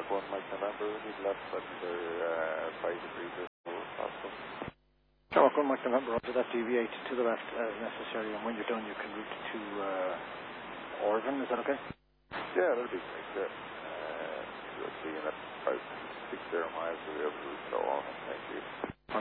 1 Mike November, lead left under 5 degrees or possible. Tower 1 Mike November, up to that, deviate to the left as necessary, and when you're done you can route to Oregon, is that okay? Yeah, that'll be great, yeah. You'll see in about 6 miles we'll be able to route to Oregon, thank you.